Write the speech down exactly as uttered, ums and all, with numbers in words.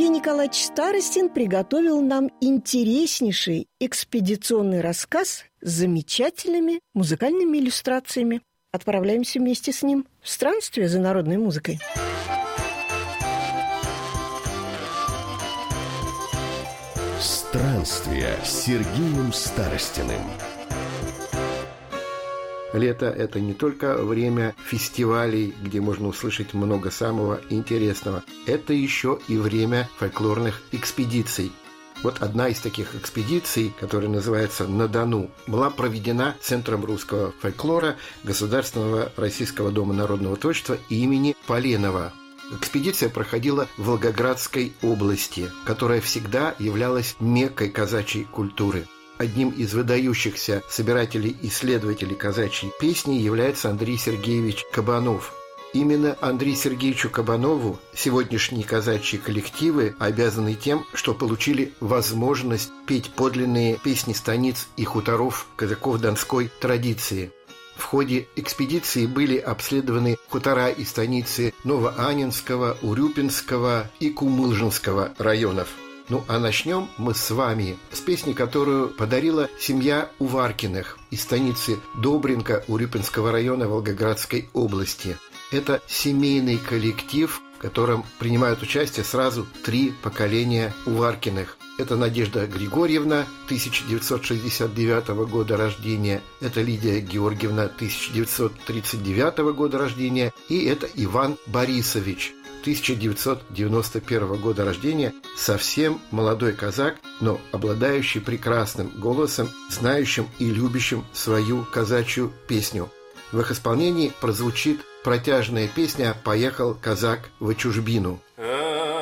Сергей Николаевич Старостин приготовил нам интереснейший экспедиционный рассказ с замечательными музыкальными иллюстрациями. Отправляемся вместе с ним в странствие за народной музыкой. Странствие с Сергеем Старостиным. Лето – это не только время фестивалей, где можно услышать много самого интересного. Это еще и время фольклорных экспедиций. Вот одна из таких экспедиций, которая называется «На Дону», была проведена Центром русского фольклора Государственного Российского дома народного творчества имени Поленова. Экспедиция проходила в Волгоградской области, которая всегда являлась меккой казачьей культуры. Одним из выдающихся собирателей-исследователей казачьей песни является Андрей Сергеевич Кабанов. Именно Андрею Сергеевичу Кабанову сегодняшние казачьи коллективы обязаны тем, что получили возможность петь подлинные песни станиц и хуторов казаков донской традиции. В ходе экспедиции были обследованы хутора и станицы Новоаннинского, Урюпинского и Кумылжинского районов. Ну, а начнем мы с вами с песни, которую подарила семья Уваркиных из станицы Добринка Урюпинского района Волгоградской области. Это семейный коллектив, в котором принимают участие сразу три поколения Уваркиных. Это Надежда Григорьевна, тысяча девятьсот шестьдесят девятого года рождения, это Лидия Георгиевна, тысяча девятьсот тридцать девятого года рождения, и это Иван Борисович, тысяча девятьсот девяносто первого года рождения, совсем молодой казак, но обладающий прекрасным голосом, знающим и любящим свою казачью песню. В их исполнении прозвучит протяжная песня «Поехал казак во чужбину».